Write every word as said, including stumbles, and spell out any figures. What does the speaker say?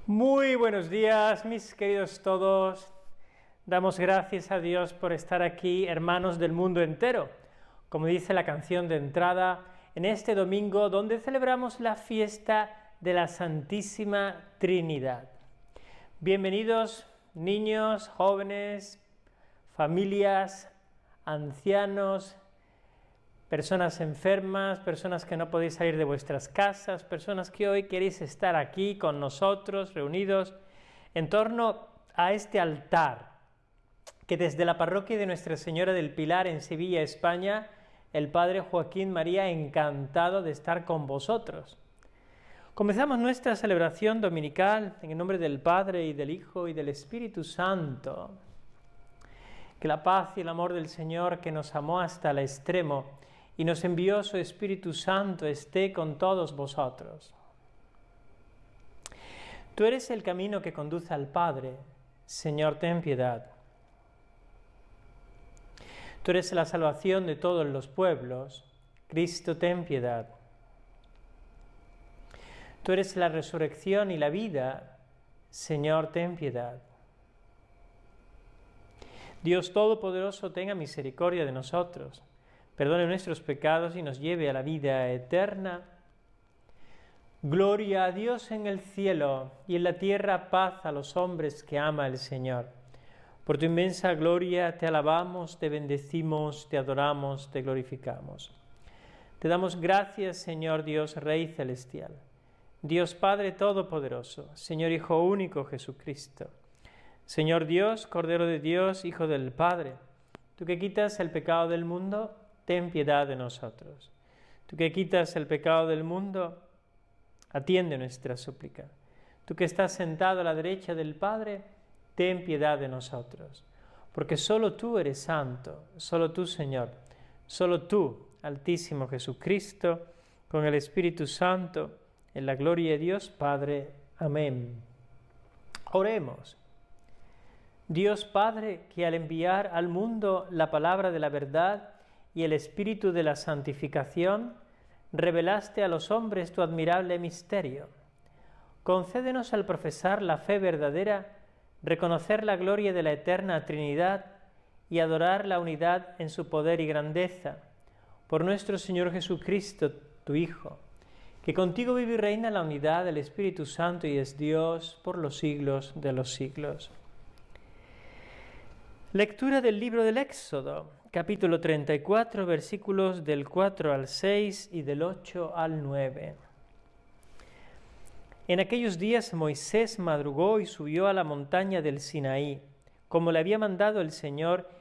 Muy buenos días, mis queridos todos. Damos gracias a Dios por estar aquí, hermanos del mundo entero, como dice la canción de entrada, en este domingo donde celebramos la fiesta de la Santísima Trinidad. Bienvenidos, niños, jóvenes, familias, ancianos, personas enfermas, personas que no podéis salir de vuestras casas, personas que hoy queréis estar aquí con nosotros, reunidos en torno a este altar que desde la parroquia de Nuestra Señora del Pilar en Sevilla, España, el Padre Joaquín María encantado de estar con vosotros. Comenzamos nuestra celebración dominical en el nombre del Padre y del Hijo y del Espíritu Santo. Que la paz y el amor del Señor, que nos amó hasta el extremo y nos envió su Espíritu Santo, esté con todos vosotros. Tú eres el camino que conduce al Padre, Señor, ten piedad. Tú eres la salvación de todos los pueblos, Cristo, ten piedad. Tú eres la resurrección y la vida, Señor, ten piedad. Dios Todopoderoso, tenga misericordia de nosotros, perdone nuestros pecados y nos lleve a la vida eterna. Gloria a Dios en el cielo y en la tierra paz a los hombres que ama el Señor. Por tu inmensa gloria te alabamos, te bendecimos, te adoramos, te glorificamos. Te damos gracias, Señor Dios, Rey celestial, Dios Padre Todopoderoso, Señor Hijo único Jesucristo, Señor Dios, Cordero de Dios, Hijo del Padre, tú que quitas el pecado del mundo, ten piedad de nosotros. Tú que quitas el pecado del mundo, atiende nuestra súplica. Tú que estás sentado a la derecha del Padre, ten piedad de nosotros. Porque solo tú eres santo, solo tú, Señor, solo tú, Altísimo Jesucristo, con el Espíritu Santo, en la gloria de Dios Padre. Amén. Oremos. Dios Padre, que al enviar al mundo la palabra de la verdad y el espíritu de la santificación, revelaste a los hombres tu admirable misterio. Concédenos al profesar la fe verdadera, reconocer la gloria de la eterna Trinidad y adorar la unidad en su poder y grandeza. Por nuestro Señor Jesucristo, tu Hijo, que contigo vive y reina en la unidad del Espíritu Santo y es Dios por los siglos de los siglos. Lectura del libro del Éxodo, capítulo treinta y cuatro, versículos del cuatro al seis y del ocho al nueve. En aquellos días Moisés madrugó y subió a la montaña del Sinaí, como le había mandado el Señor,